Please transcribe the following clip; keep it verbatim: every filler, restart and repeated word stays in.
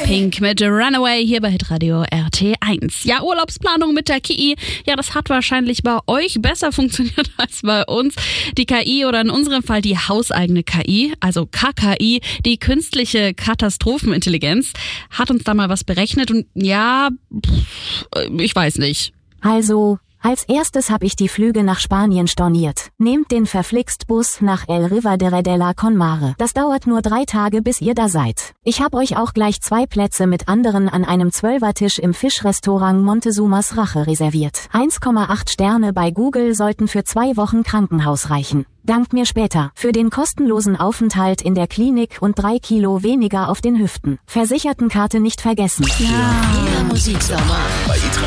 Pink mit Runaway hier bei Hitradio R T eins. Ja, Urlaubsplanung mit der K I. Ja, das hat wahrscheinlich bei euch besser funktioniert als bei uns. Die K I oder in unserem Fall die hauseigene K I, also K K I, die künstliche Katastrophenintelligenz, hat uns da mal was berechnet und ja, ich weiß nicht. Also, als erstes habe ich die Flüge nach Spanien storniert. Nehmt den verflixt Bus nach El Rivadere de la Conmare. Das dauert nur drei Tage, bis ihr da seid. Ich habe euch auch gleich zwei Plätze mit anderen an einem Zwölfertisch im Fischrestaurant Montezumas Rache reserviert. eins Komma acht Sterne bei Google sollten für zwei Wochen Krankenhaus reichen. Dankt mir später für den kostenlosen Aufenthalt in der Klinik und drei Kilo weniger auf den Hüften. Versichertenkarte nicht vergessen. Ja. Der Musiksommer bei